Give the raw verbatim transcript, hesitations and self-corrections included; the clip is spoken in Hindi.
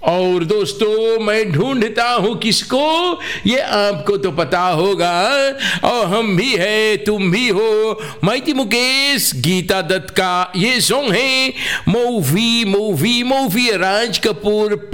और दोस्तों मैं ढूंढता हूं किसको, ये आपको तो पता होगा, और हम भी है तुम भी हो। माइटी मुकेश, गीता दत्त का ये सॉन्ग है movie movie movie Raj Kapoor